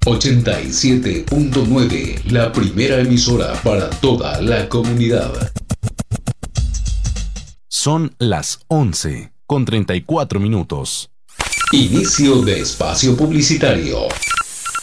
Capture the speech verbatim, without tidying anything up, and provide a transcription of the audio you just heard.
ochenta y siete punto nueve, la primera emisora para toda la comunidad. Son las once con treinta y cuatro minutos. Inicio de espacio publicitario.